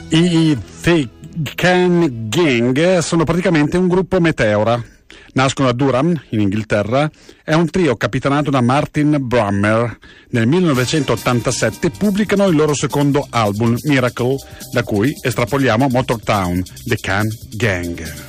I The Can Gang sono praticamente un gruppo meteora. Nascono a Durham, in Inghilterra. È un trio capitanato da Martin Brummer. Nel 1987 pubblicano il loro secondo album, Miracle, da cui estrapoliamo Motortown, The Can Gang.